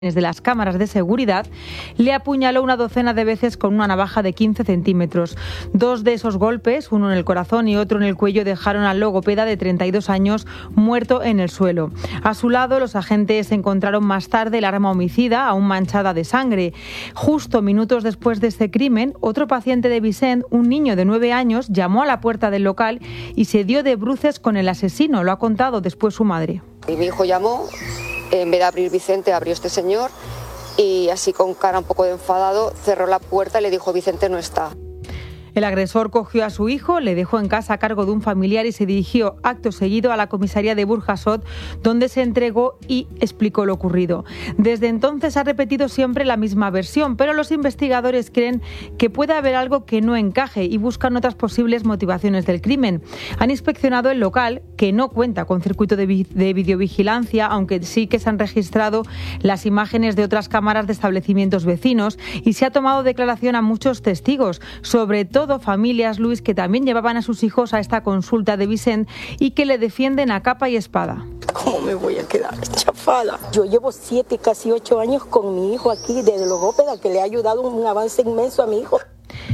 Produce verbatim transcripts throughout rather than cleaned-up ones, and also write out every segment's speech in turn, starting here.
de las cámaras de seguridad, le apuñaló una docena de veces con una navaja de quince centímetros. Dos de esos golpes, uno en el corazón y otro en el cuello, dejaron al logopeda de treinta y dos años muerto en el suelo. A su lado, los agentes encontraron más tarde el arma homicida, aún manchada de sangre. Justo minutos después de este crimen, otro paciente de Vicent, un niño de nueve años, llamó a la puerta del local y se dio de bruces con el asesino. Lo ha contado después su madre. Y mi hijo llamó. En vez de abrir Vicente, abrió este señor y así con cara un poco de enfadado cerró la puerta y le dijo: Vicente no está. El agresor cogió a su hijo, le dejó en casa a cargo de un familiar y se dirigió acto seguido a la comisaría de Burjasot, donde se entregó y explicó lo ocurrido. Desde entonces ha repetido siempre la misma versión, pero los investigadores creen que puede haber algo que no encaje y buscan otras posibles motivaciones del crimen. Han inspeccionado el local, que no cuenta con circuito de, vi- de videovigilancia, aunque sí que se han registrado las imágenes de otras cámaras de establecimientos vecinos, y se ha tomado declaración a muchos testigos, sobre todo Todo familias, Luis, que también llevaban a sus hijos a esta consulta de Vicent y que le defienden a capa y espada. ¿Cómo me voy a quedar chafada? Yo llevo siete, casi ocho años con mi hijo aquí de logopeda, que le ha ayudado un avance inmenso a mi hijo.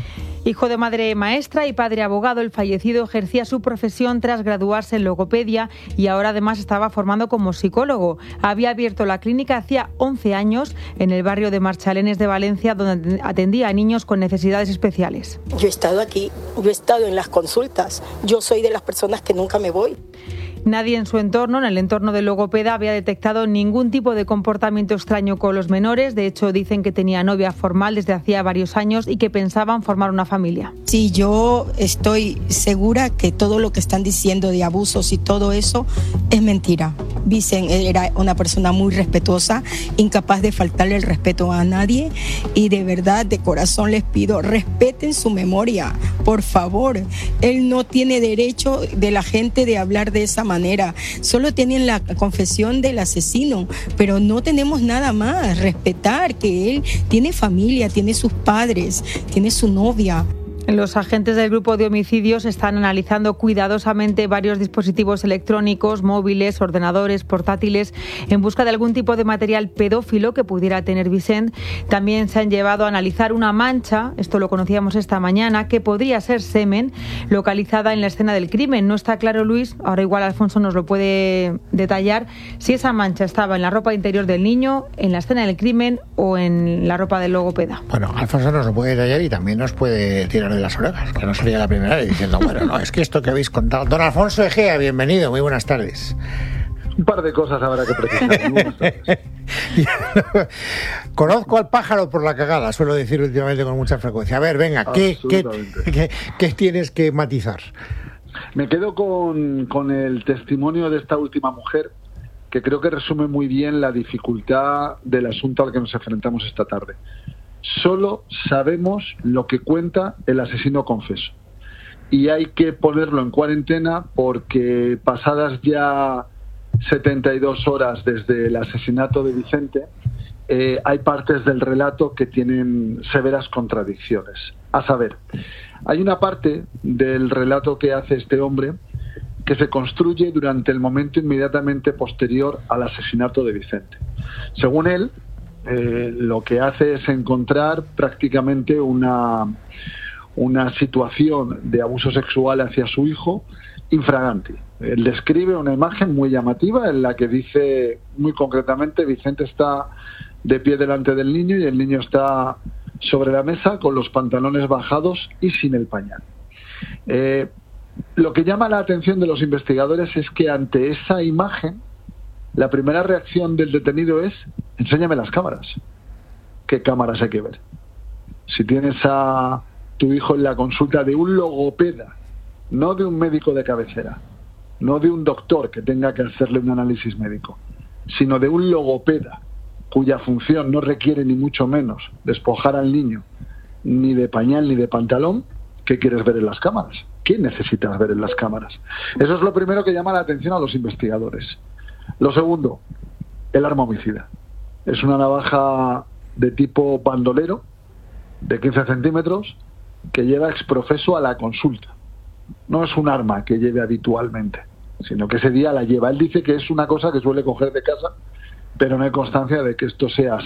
Hijo de madre maestra y padre abogado, el fallecido ejercía su profesión tras graduarse en logopedia y ahora además estaba formando como psicólogo. Había abierto la clínica hacía once años en el barrio de Marchalenes de Valencia, donde atendía a niños con necesidades especiales. Yo he estado aquí, yo he estado en las consultas. Yo soy de las personas que nunca me voy. Nadie en su entorno, en el entorno del logopeda, había detectado ningún tipo de comportamiento extraño con los menores. De hecho, dicen que tenía novia formal desde hacía varios años y que pensaban formar una familia. Sí, yo estoy segura que todo lo que están diciendo de abusos y todo eso es mentira. Vicent era una persona muy respetuosa, incapaz de faltarle el respeto a nadie, y de verdad, de corazón les pido, respeten su memoria, por favor. Él no tiene derecho de la gente de hablar de esa manera. Solo tienen la confesión del asesino, pero no tenemos nada más. Respetar que él tiene familia, tiene sus padres, tiene su novia. Los agentes del grupo de homicidios están analizando cuidadosamente varios dispositivos electrónicos, móviles, ordenadores, portátiles, en busca de algún tipo de material pedófilo que pudiera tener Vicent. También se han llevado a analizar una mancha, esto lo conocíamos esta mañana, que podría ser semen, localizada en la escena del crimen. No está claro, Luis, ahora igual Alfonso nos lo puede detallar, si esa mancha estaba en la ropa interior del niño, en la escena del crimen o en la ropa del logopeda. Bueno, Alfonso nos lo puede detallar y también nos puede tirar de las orejas, que no sería la primera vez diciendo, bueno, no, es que esto que habéis contado. Don Alfonso Egea, bienvenido, muy buenas tardes. Un par de cosas habrá que precisar. Conozco al pájaro por la cagada, suelo decir últimamente con mucha frecuencia. A ver, venga, ¿qué, qué, qué, qué tienes que matizar? Me quedo con, con el testimonio de esta última mujer, que creo que resume muy bien la dificultad del asunto al que nos enfrentamos esta tarde. Solo sabemos lo que cuenta el asesino confeso. Y hay que ponerlo en cuarentena porque pasadas ya setenta y dos horas desde el asesinato de Vicente, eh, hay partes del relato que tienen severas contradicciones. A saber, hay una parte del relato que hace este hombre que se construye durante el momento inmediatamente posterior al asesinato de Vicente. Según él, Eh, lo que hace es encontrar prácticamente una, una situación de abuso sexual hacia su hijo infraganti. Él describe una imagen muy llamativa en la que dice muy concretamente: Vicente está de pie delante del niño y el niño está sobre la mesa con los pantalones bajados y sin el pañal. Eh, lo que llama la atención de los investigadores es que ante esa imagen la primera reacción del detenido es: enséñame las cámaras. ¿Qué cámaras hay que ver? Si tienes a tu hijo en la consulta de un logopeda, no de un médico de cabecera, no de un doctor que tenga que hacerle un análisis médico, sino de un logopeda cuya función no requiere ni mucho menos despojar al niño ni de pañal ni de pantalón, ¿qué quieres ver en las cámaras? ¿Qué necesitas ver en las cámaras? Eso es lo primero que llama la atención a los investigadores. Lo segundo, el arma homicida. Es una navaja de tipo bandolero, de quince centímetros, que lleva exprofeso a la consulta. No es un arma que lleve habitualmente, sino que ese día la lleva. Él dice que es una cosa que suele coger de casa pero no hay constancia de que esto sea